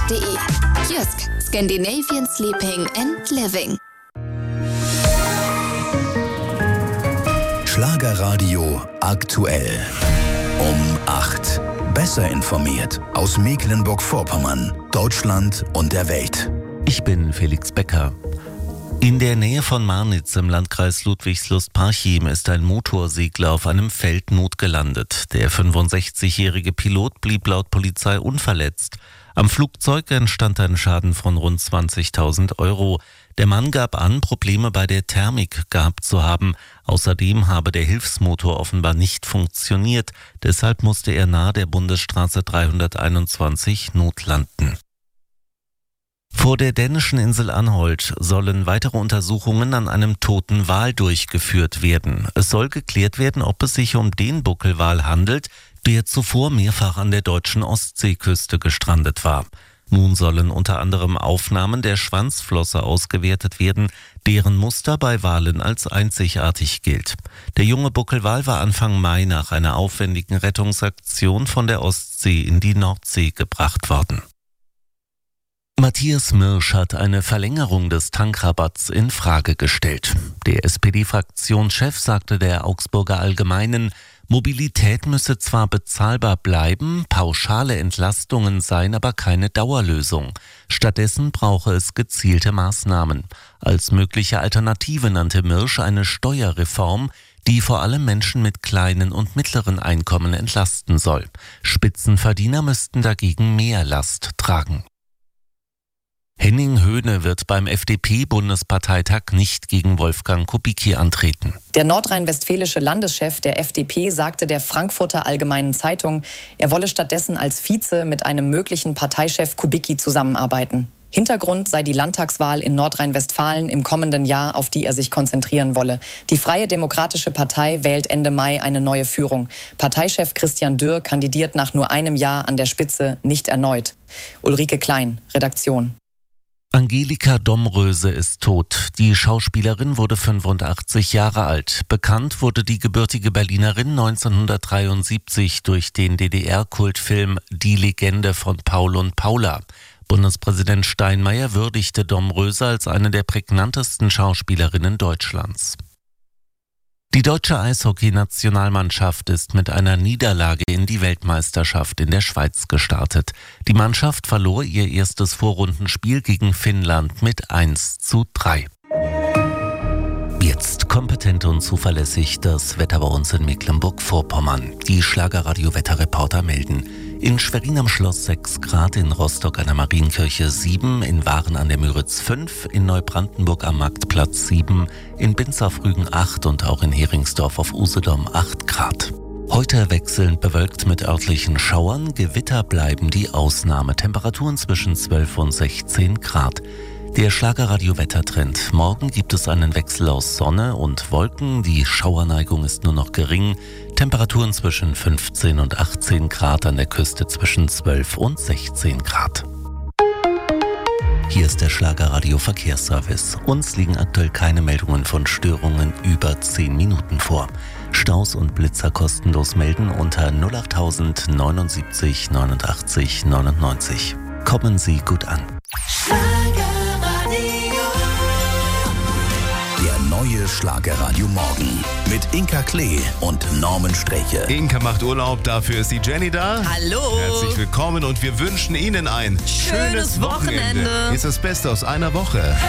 jysk.de. Jysk, Scandinavian Sleeping and Living. Schlagerradio aktuell. Um 8. Besser informiert aus Mecklenburg-Vorpommern, Deutschland und der Welt. Ich bin Felix Becker. In der Nähe von Marnitz im Landkreis Ludwigslust-Parchim ist ein Motorsegler auf einem Feld notgelandet. Der 65-jährige Pilot blieb laut Polizei unverletzt. Am Flugzeug entstand ein Schaden von rund 20.000 Euro. Der Mann gab an, Probleme bei der Thermik gehabt zu haben. Außerdem habe der Hilfsmotor offenbar nicht funktioniert. Deshalb musste er nahe der Bundesstraße 321 notlanden. Vor der dänischen Insel Anholt sollen weitere Untersuchungen an einem toten Wal durchgeführt werden. Es soll geklärt werden, ob es sich um den Buckelwal handelt, der zuvor mehrfach an der deutschen Ostseeküste gestrandet war. Nun sollen unter anderem Aufnahmen der Schwanzflosse ausgewertet werden, deren Muster bei Walen als einzigartig gilt. Der junge Buckelwal war Anfang Mai nach einer aufwendigen Rettungsaktion von der Ostsee in die Nordsee gebracht worden. Matthias Mirsch hat eine Verlängerung des Tankrabatts in Frage gestellt. Der SPD-Fraktionschef sagte der Augsburger Allgemeinen, Mobilität müsse zwar bezahlbar bleiben, pauschale Entlastungen seien aber keine Dauerlösung. Stattdessen brauche es gezielte Maßnahmen. Als mögliche Alternative nannte Mirsch eine Steuerreform, die vor allem Menschen mit kleinen und mittleren Einkommen entlasten soll. Spitzenverdiener müssten dagegen mehr Last tragen. Henning Höhne wird beim FDP-Bundesparteitag nicht gegen Wolfgang Kubicki antreten. Der nordrhein-westfälische Landeschef der FDP sagte der Frankfurter Allgemeinen Zeitung, er wolle stattdessen als Vize mit einem möglichen Parteichef Kubicki zusammenarbeiten. Hintergrund sei die Landtagswahl in Nordrhein-Westfalen im kommenden Jahr, auf die er sich konzentrieren wolle. Die Freie Demokratische Partei wählt Ende Mai eine neue Führung. Parteichef Christian Dürr kandidiert nach nur einem Jahr an der Spitze nicht erneut. Ulrike Klein, Redaktion. Angelika Domröse ist tot. Die Schauspielerin wurde 85 Jahre alt. Bekannt wurde die gebürtige Berlinerin 1973 durch den DDR-Kultfilm Die Legende von Paul und Paula. Bundespräsident Steinmeier würdigte Domröse als eine der prägnantesten Schauspielerinnen Deutschlands. Die deutsche Eishockey-Nationalmannschaft ist mit einer Niederlage in die Weltmeisterschaft in der Schweiz gestartet. Die Mannschaft verlor ihr erstes Vorrundenspiel gegen Finnland mit 1:3. Jetzt kompetent und zuverlässig das Wetter bei uns in Mecklenburg-Vorpommern. Die Schlagerradio-Wetterreporter melden. In Schwerin am Schloss 6 Grad, in Rostock an der Marienkirche 7, in Waren an der Müritz 5, in Neubrandenburg am Marktplatz 7, in Binz auf Rügen 8 und auch in Heringsdorf auf Usedom 8 Grad. Heute wechselnd bewölkt mit örtlichen Schauern, Gewitter bleiben die Ausnahme. Temperaturen zwischen 12 und 16 Grad. Der Schlagerradio-Wettertrend. Morgen gibt es einen Wechsel aus Sonne und Wolken. Die Schauerneigung ist nur noch gering. Temperaturen zwischen 15 und 18 Grad, an der Küste zwischen 12 und 16 Grad. Hier ist der Schlagerradio-Verkehrsservice. Uns liegen aktuell keine Meldungen von Störungen über 10 Minuten vor. Staus und Blitzer kostenlos melden unter 08000 79 89 99. Kommen Sie gut an. Der neue Schlagerradio Morgen mit Inka Klee und Norman Streche. Inka macht Urlaub, dafür ist die Jenny da. Hallo. Herzlich willkommen und wir wünschen Ihnen ein schönes Wochenende. Ist das Beste aus einer Woche.